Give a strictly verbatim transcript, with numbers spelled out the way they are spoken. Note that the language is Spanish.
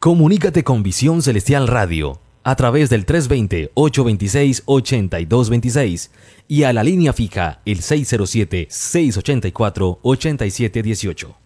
Comunícate con Visión Celestial Radio a través del tres dos cero, ocho dos seis, ocho dos dos seis y a la línea fija el seis cero siete, seis ocho cuatro, ocho siete uno ocho.